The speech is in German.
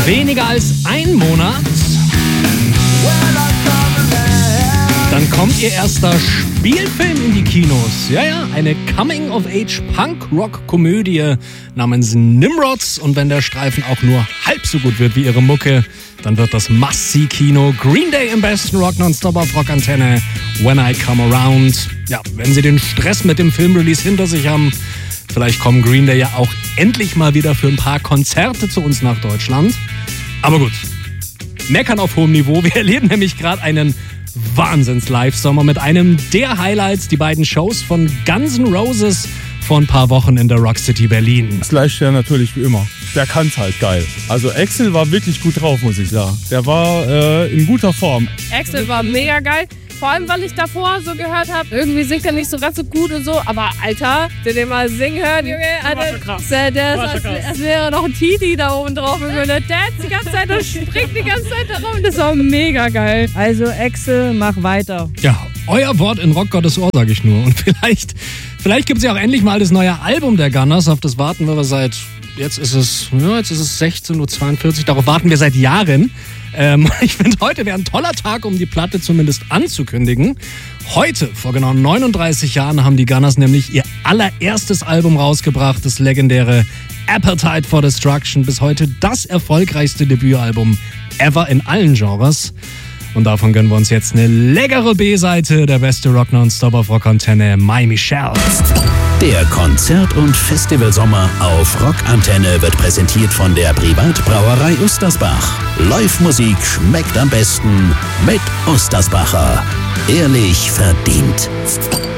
Weniger als ein Monat. Dann kommt ihr erster Spielfilm in die Kinos. Ja, eine Coming-of-Age-Punk-Rock-Komödie namens Nimrods. Und wenn der Streifen auch nur halb so gut wird wie ihre Mucke, dann wird das Must-See-Kino. Green Day im besten Rock nonstop auf Rockantenne. When I Come Around. Ja, wenn Sie den Stress mit dem Filmrelease hinter sich haben, vielleicht kommen Green Day ja auch endlich mal wieder für ein paar Konzerte zu uns nach Deutschland. Aber gut, meckern auf hohem Niveau. Wir erleben nämlich gerade einen Wahnsinns-Live-Sommer mit einem der Highlights, die beiden Shows von Guns N' Roses vor ein paar Wochen in der Rock City Berlin. Das Live-Stern natürlich wie immer. Der kann's halt geil. Also Axl war wirklich gut drauf, muss ich sagen. Der war in guter Form. Axl war mega geil. Vor allem, weil ich davor so gehört habe, irgendwie singt er nicht so ganz so gut und so. Aber Alter, den mal singen hören, Junge, Alter, das wäre noch ein Titi da oben drauf. Der dance die ganze Zeit und springt die ganze Zeit da rum. Das war mega geil. Also Axl, mach weiter. Ja, euer Wort in Rock Gottes Ohr, sag ich nur. Und vielleicht gibt es ja auch endlich mal das neue Album der Gunners. Auf das warten wir seit, jetzt ist es 16:42 Uhr. Darauf warten wir seit Jahren. Ich finde, heute wäre ein toller Tag, um die Platte zumindest anzukündigen. Heute, vor genau 39 Jahren, haben die Gunners nämlich ihr allererstes Album rausgebracht, das legendäre Appetite for Destruction. Bis heute das erfolgreichste Debütalbum ever in allen Genres. Und davon gönnen wir uns jetzt eine leckere B-Seite, der beste Rock nonstop auf Rockantenne, My Michelle. Der Konzert- und Festivalsommer auf Rockantenne wird präsentiert von der Privatbrauerei Ustersbach. Live-Musik schmeckt am besten mit Ustersbacher. Ehrlich verdient.